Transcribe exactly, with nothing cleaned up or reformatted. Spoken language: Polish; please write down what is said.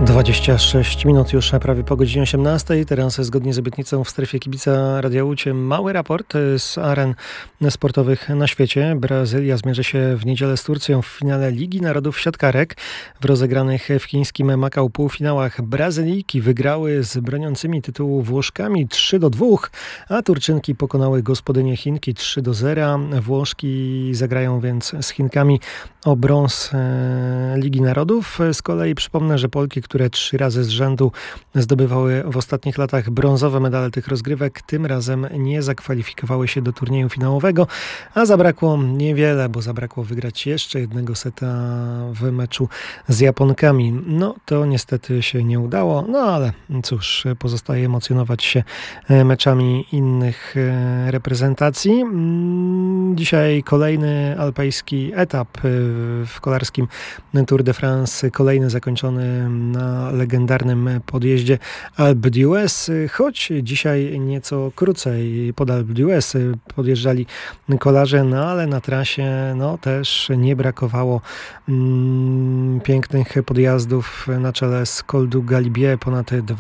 dwadzieścia sześć minut już prawie po godzinie osiemnastej. Teraz zgodnie z obietnicą w strefie kibica Radia Łódź mały raport z aren sportowych na świecie. Brazylia zmierzy się w niedzielę z Turcją w finale Ligi Narodów Siatkarek. W rozegranych w chińskim Makao półfinałach Brazylijki wygrały z broniącymi tytułu Włoszkami trzy do dwóch, a Turczynki pokonały gospodynie Chinki trzy do zera. Włoszki zagrają więc z Chinkami o brąz Ligi Narodów. Z kolei przypomnę, że Polki, które trzy razy z rzędu zdobywały w ostatnich latach brązowe medale tych rozgrywek, tym razem nie zakwalifikowały się do turnieju finałowego, a zabrakło niewiele, bo zabrakło wygrać jeszcze jednego seta w meczu z Japonkami. No to niestety się nie udało, no ale cóż, pozostaje emocjonować się meczami innych reprezentacji. Dzisiaj kolejny alpejski etap w kolarskim Tour de France, kolejny zakończony na legendarnym podjeździe Alpe d'Huez, choć dzisiaj nieco krócej pod Alpe d'Huez podjeżdżali kolarze, no ale na trasie no też nie brakowało mm, pięknych podjazdów na czele z Col du Galibier, ponad